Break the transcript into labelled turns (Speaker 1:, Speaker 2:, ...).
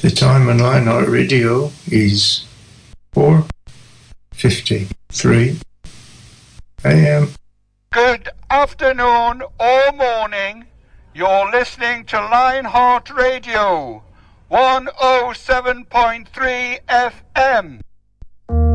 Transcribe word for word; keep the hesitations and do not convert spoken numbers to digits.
Speaker 1: The time on Lionheart Radio is four fifty-three a m.
Speaker 2: Good afternoon or morning. You're listening to Lionheart Radio, one oh seven point three F M.